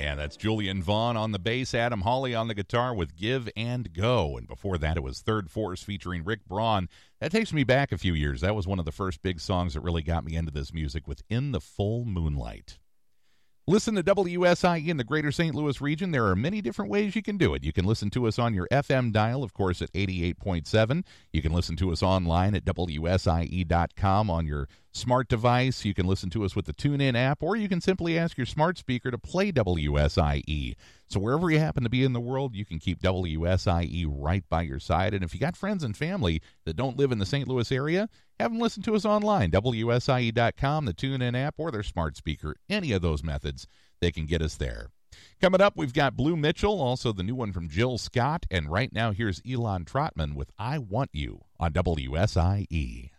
And that's Julian Vaughn on the bass, Adam Hawley on the guitar with Give and Go. And before that, it was Third Force featuring Rick Braun. That takes me back a few years. That was one of the first big songs that really got me into this music with In the Full Moonlight. Listen to WSIE in the greater St. Louis region. There are many different ways you can do it. You can listen to us on your FM dial, of course, at 88.7. You can listen to us online at WSIE.com on your smart device. You can listen to us with the TuneIn app, or you can simply ask your smart speaker to play WSIE. So wherever you happen to be in the world, you can keep WSIE right by your side. And if you got friends and family that don't live in the St. Louis area, have them listen to us online, WSIE.com, the TuneIn app, or their smart speaker. Any of those methods, they can get us there. Coming up, we've got Blue Mitchell, also the new one from Jill Scott. And right now, here's Elon Trotman with I Want You on WSIE.